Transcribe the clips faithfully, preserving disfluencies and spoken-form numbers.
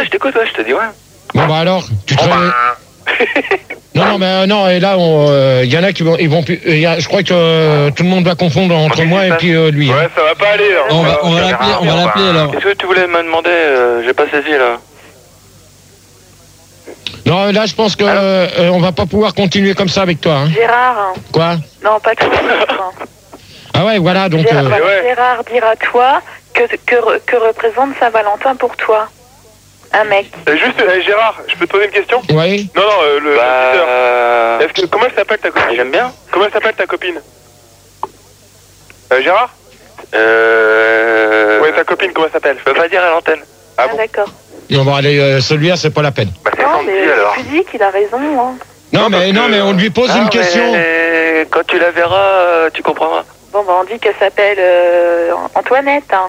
ouais, je t'écoute, ouais, je te dis, ouais. Bon, bah alors, tu te... Bon, bah... Non, non, mais euh, non, et là, il euh, y en a qui vont, ils vont plus, y a, je crois que euh, tout le monde va confondre entre moi et puis euh, lui. Ouais, hein. ça va pas aller. Hein. On va, on va l'appeler, on va l'appeler alors. Qu'est-ce que tu voulais me demander euh, J'ai pas saisi, là. Non, là, je pense que euh, on va pas pouvoir continuer comme ça avec toi. Hein. Gérard. Quoi? Non, pas tout. Ah ouais, voilà, donc... Gérard, Euh... voilà, ouais. Gérard dire à toi que, que, que représente Saint-Valentin pour toi. Un mec. Euh, juste, euh, Gérard, je peux te poser une question? Oui. Non, non, euh, le... Bah... Euh... Est-ce que, comment elle s'appelle ta copine? J'aime bien. Comment elle s'appelle ta copine? Euh, Gérard? Euh... Ouais, ta copine, comment elle s'appelle? Je peux pas dire à l'antenne. Ah Ah, bon? d'accord. On va aller, euh, celui-là, c'est pas la peine. Bah, c'est Non, Sandy, mais alors. tu dis qu'il a raison. Hein. Non, mais, non, mais on lui pose Ah, une question. mais quand tu la verras, euh, tu comprendras. Bon, bah, on dit qu'elle s'appelle euh, Antoinette. Hein.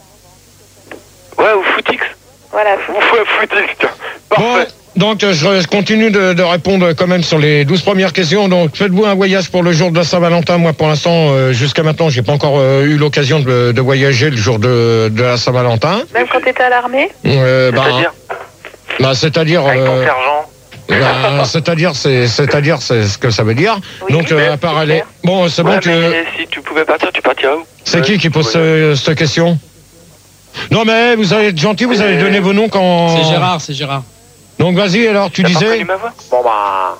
Ouais, ou Footix. Voilà. Ouf, ouais, foutiste, tiens. Bon, Parfait. donc euh, je continue de, de répondre quand même sur les douze premières questions. Donc, faites-vous un voyage pour le jour de la Saint-Valentin? Moi, pour l'instant, euh, jusqu'à maintenant, j'ai pas encore euh, eu l'occasion de, de voyager le jour de, de la Saint-Valentin. Même quand t'étais à l'armée? Euh, bah, C'est-à-dire bah, c'est-à-dire, avec ton euh, sergent. bah, c'est-à-dire, c'est, c'est-à-dire, c'est ce que ça veut dire. Oui, donc, euh, mais à part c'est aller. clair. Bon, c'est bon Ouais, que. mais si tu pouvais partir, tu partirais où? C'est Ouais, qui qui pose ouais. ce- cette question? Non, mais vous allez être gentil, vous allez donner vos noms quand. C'est Gérard, c'est Gérard. Donc, vas-y, alors, tu T'as pas disais. reconnu ma voix? Bon, bah...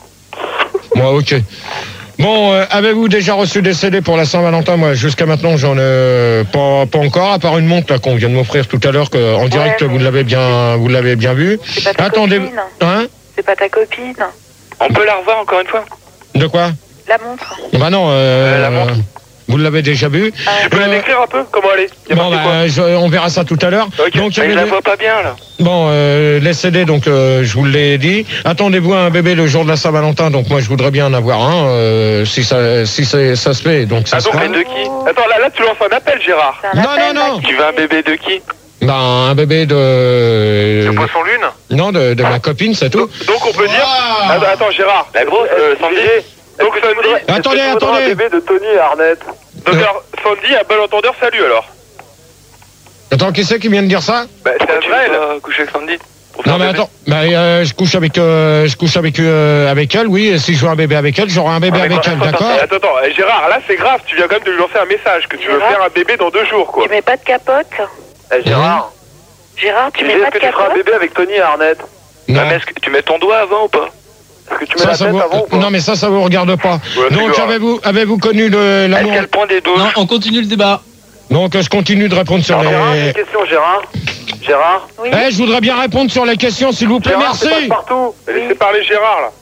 Moi, ok. Bon, euh, avez-vous déjà reçu des C D pour la Saint-Valentin? Moi, jusqu'à maintenant, j'en ai pas, pas encore, à part une montre là, qu'on vient de m'offrir tout à l'heure, que, en direct, mais- vous l'avez bien, vous l'avez bien vu. C'est pas ta Attendez, copine. hein? C'est pas ta copine. On peut la revoir encore une fois? De quoi? La montre. Bah non, euh, Euh, la montre. vous l'avez déjà vu. Ah, Tu peux la Euh, décrire un peu? Comment elle est? Y a Bon, marqué quoi? bah, je- on verra ça tout à l'heure. Ok. Donc, il y Mais avait je la des- vois pas bien, là. Bon, euh, les C D, donc euh, je vous l'ai dit. Attendez-vous à un bébé le jour de la Saint-Valentin, donc moi je voudrais bien en avoir un, euh, si ça, si c'est- ça se fait, donc ça Ah, se donc, fera. Mais de qui? Attends, là, là, tu lances un appel, Gérard. c'est un Non, appel, non, non. là, Tu veux un bébé de qui? Ben, un bébé de... Le poisson lune? Non, de, de ma copine, c'est tout. Donc, on peut dire... Ah. Attends, attends, Gérard. La grosse, euh, Sandy? Donc, Sandy... Attendez, est-ce que tu voudras attendez. un bébé de Tony et Arnett. Donc, Euh. alors, Sandy, à bon entendeur, salut, alors. Attends, qui c'est qui vient de dire ça? Bah, c'est Pourquoi tu Azrael. veux pas coucher avec Sandy? Pour faire Non, mais bébé? attends, bah, euh, je couche avec, euh, je couche avec, euh, avec elle, oui, et si je veux un bébé avec elle, j'aurai un bébé Ah, mais avec attends, elle, attends, d'accord? Attends, attends, eh, Gérard, là, c'est grave. Tu viens quand même de lui lancer un message que tu veux Gérard faire un bébé dans deux jours, quoi. Tu mets pas de capote? Eh, Gérard, Gérard, tu tu mets dis, pas est-ce de que tu feras un capote? bébé avec Tony et Arnett? Non, Ah, mais est-ce que tu mets ton doigt avant ou pas? Est-ce que tu mets ça, la ça tête vous... avant ou pas? non, mais ça, ça vous regarde pas. Ouais, Donc, d'accord. avez-vous, avez-vous connu le- Est-ce l'amour? qu'elle prend des douches? Non, on continue le débat. Donc, euh, je continue de répondre sur Alors, Gérard, j'ai les... une question, Gérard. Gérard Oui. Eh, je voudrais bien répondre sur les questions, s'il vous plaît, Gérard, c'est merci. passe-partout. Laissez parler Gérard, là.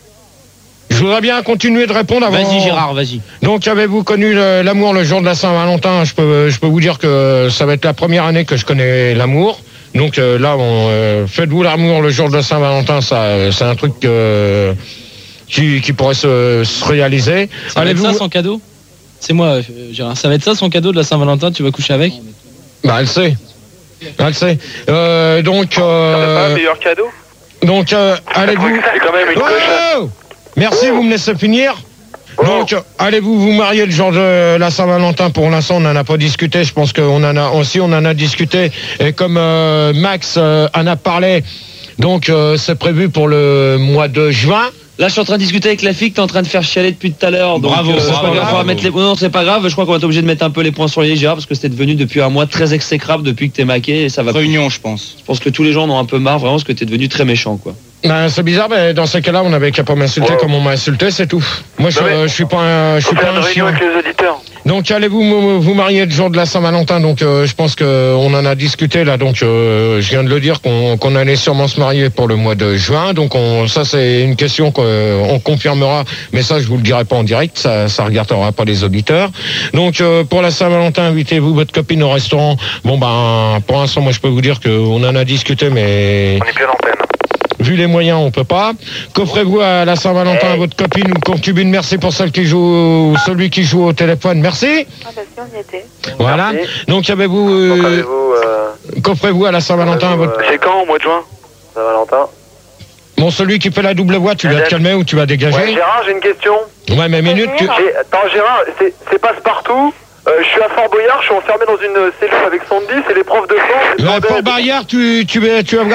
Je voudrais bien continuer de répondre avant... Vas-y Gérard, vas-y. Donc, avez-vous connu le- l'amour le jour de la Saint-Valentin? Je peux, je peux vous dire que ça va être la première année que je connais l'amour. Donc euh, là, on, euh, faites-vous l'amour le jour de la Saint-Valentin, ça, euh, c'est un truc euh, qui, qui pourrait se, se réaliser. Ça va être Allez-vous... ça son cadeau? C'est moi, euh, Gérard. Ça va être ça son cadeau de la Saint-Valentin, tu vas coucher avec? Bah, elle sait. Elle sait. Euh, donc, T'as pas euh, un meilleur cadeau? donc euh, allez-vous... C'est quand même une Oh cochonne. Merci, vous me laissez finir. Donc, euh, allez-vous vous marier le jour de la Saint-Valentin? Pour l'instant, on n'en a pas discuté. Je pense qu'on en a aussi, on en a discuté. Et comme euh, Max euh, en a parlé, donc euh, c'est prévu pour le mois de juin. Là, je suis en train de discuter avec la fille que t'es en train de faire chialer depuis tout à l'heure. Donc, Bravo, euh, c'est bravo, pas grave, on va bravo. mettre les... Non, c'est pas grave. Je crois qu'on va être obligé de mettre un peu les points sur les i, Gérard, parce que c'était devenu depuis un mois très exécrable depuis que t'es maqué et ça va. Réunion, je pense. Je pense que tous les gens en ont un peu marre, vraiment, parce que t'es devenu très méchant, quoi. Ben, c'est bizarre, mais dans ces cas-là, on n'avait qu'à pas m'insulter Ouais. comme on m'a insulté, c'est tout. Moi, je, Non, mais- je suis pas un, je Faut suis faire pas une un réunion chien. avec les auditeurs. Donc, allez-vous vous, vous marier le jour de la Saint-Valentin? Donc, euh, je pense que on en a discuté là. Donc, euh, je viens de le dire qu'on qu'on allait sûrement se marier pour le mois de juin. Donc, on, ça, c'est une question qu'on confirmera. Mais ça, je vous le dirai pas en direct. Ça, ça regardera pas les auditeurs. Donc, euh, pour la Saint-Valentin, invitez-vous votre copine au restaurant. Bon, ben, pour l'instant, moi, je peux vous dire qu'on en a discuté, mais On est plus à l'antenne. vu les moyens, on peut pas. Qu'offrez-vous à la Saint-Valentin à votre copine ou concubine? Merci pour celle qui joue, celui qui joue au téléphone. Merci. Ah bah si, on y était. Voilà. Merci. Donc, avez-vous, euh, Donc, avez-vous euh, qu'offrez-vous à la Saint-Valentin à votre... Euh, C'est quand, au mois de juin? Saint-Valentin? Bon, celui qui fait la double voix, tu vas te Adèle. calmer ou tu vas Ouais, dégager? Gérard, j'ai une question. Ouais, mais minute, tu... J'ai- Attends, Gérard, c'est c'est passe-partout. Euh, je suis à Fort Boyard, je suis enfermé dans une cellule avec Sandy, c'est les profs de France. Ouais, Port Barrière, tu, tu, vas- tu vas